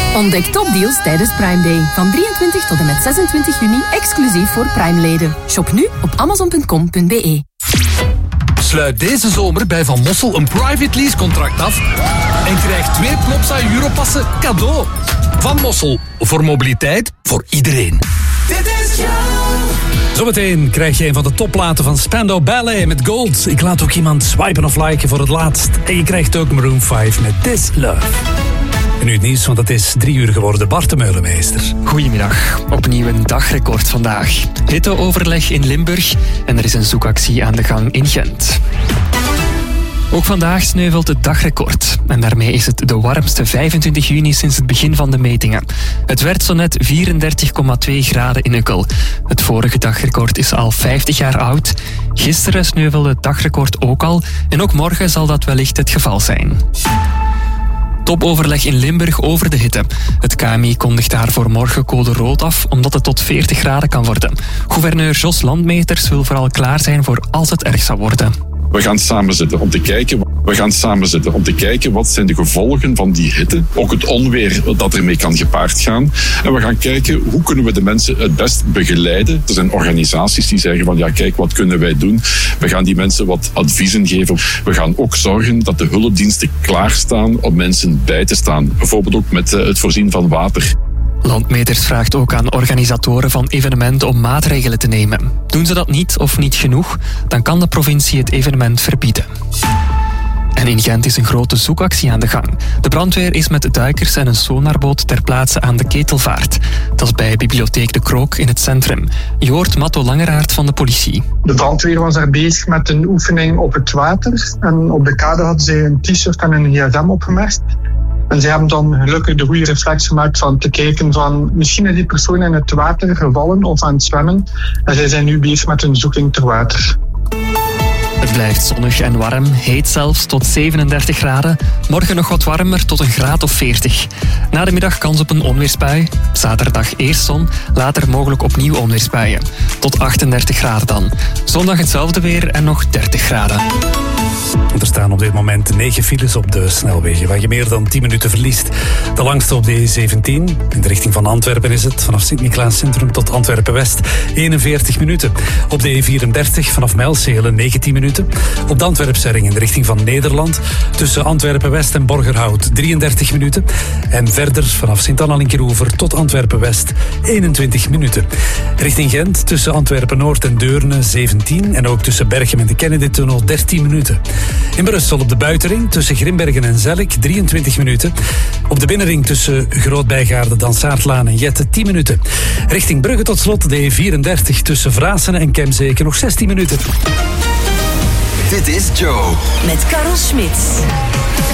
Ontdek topdeals tijdens Prime Day. Van 23 tot en met 26 juni exclusief voor Prime-leden. Shop nu op amazon.com.be. Sluit deze zomer bij Van Mossel een private lease contract af en krijg 2 Plopsa Europassen cadeau. Van Mossel, voor mobiliteit, voor iedereen. Dit is jou. Zometeen krijg je een van de topplaten van Spandau Ballet met Gold. Ik laat ook iemand swipen of liken voor het laatst. En je krijgt ook Maroon 5 met This Love. En nu het nieuws, want het is 3 uur geworden. Bart de Meulemeester. Goedemiddag. Opnieuw een dagrecord vandaag. Hitteoverleg in Limburg en er is een zoekactie aan de gang in Gent. Ook vandaag sneuvelt het dagrecord. En daarmee is het de warmste 25 juni sinds het begin van de metingen. Het werd zo net 34,2 graden in Ukkel. Het vorige dagrecord is al 50 jaar oud. Gisteren sneuvelde het dagrecord ook al. En ook morgen zal dat wellicht het geval zijn. Topoverleg in Limburg over de hitte. Het KMI kondigt daar voor morgen code rood af, omdat het tot 40 graden kan worden. Gouverneur Jos Landmeters wil vooral klaar zijn voor als het erg zou worden. We gaan samen zitten om te kijken wat zijn de gevolgen van die hitte. Ook het onweer dat ermee kan gepaard gaan. En we gaan kijken hoe kunnen we de mensen het best begeleiden. Er zijn organisaties die zeggen van ja kijk wat kunnen wij doen. We gaan die mensen wat adviezen geven. We gaan ook zorgen dat de hulpdiensten klaarstaan om mensen bij te staan. Bijvoorbeeld ook met het voorzien van water. Landmeters vraagt ook aan organisatoren van evenementen om maatregelen te nemen. Doen ze dat niet of niet genoeg, dan kan de provincie het evenement verbieden. En in Gent is een grote zoekactie aan de gang. De brandweer is met duikers en een sonarboot ter plaatse aan de Ketelvaart. Dat is bij Bibliotheek De Krook in het centrum. Je hoort Matto Langeraert van de politie. De brandweer was daar bezig met een oefening op het water. En op de kade hadden ze een t-shirt en een gsm opgemerkt. En ze hebben dan gelukkig de goede reflex gemaakt van te kijken van misschien is die persoon in het water gevallen of aan het zwemmen. En zij zijn nu bezig met een zoeking ter water. Het blijft zonnig en warm, heet zelfs tot 37 graden. Morgen nog wat warmer, tot een graad of 40. Na de middag kans op een onweersbui. Zaterdag eerst zon, later mogelijk opnieuw onweersbuien. Tot 38 graden dan. Zondag hetzelfde weer en nog 30 graden. Er staan op dit moment 9 files op de snelwegen, waar je meer dan 10 minuten verliest. De langste op de E17, in de richting van Antwerpen is het, vanaf Sint-Niklaas Centrum tot Antwerpen-West, 41 minuten. Op de E34 vanaf Mijlselen 19 minuten. Op de Antwerpsering in de richting van Nederland, tussen Antwerpen-West en Borgerhout 33 minuten. En verder vanaf Sint-Anna-Linkeroever tot Antwerpen-West 21 minuten. Richting Gent, tussen Antwerpen-Noord en Deurne 17 en ook tussen Berchem en de Kennedy-tunnel 13 minuten. In Brussel op de buitenring tussen Grimbergen en Zelk 23 minuten. Op de binnenring tussen Groot-Bijgaarden, Dansaardlaan en Jette 10 minuten. Richting Brugge tot slot de E34 tussen Vraassenen en Kemzeke nog 16 minuten. Dit is Joe. Met Karel Smits.